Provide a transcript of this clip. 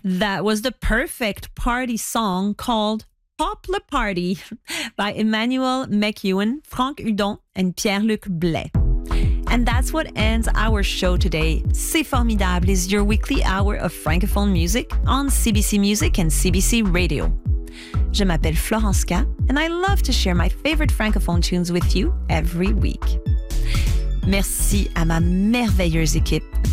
That was the perfect party song called Pop le Party by Emmanuel McEwen, Franck Hudon, and Pierre-Luc Blais. And that's what ends our show today. C'est Formidable is your weekly hour of Francophone music on CBC Music and CBC Radio. Je m'appelle Florence K, and I love to share my favorite Francophone tunes with you every week. Merci à ma merveilleuse équipe.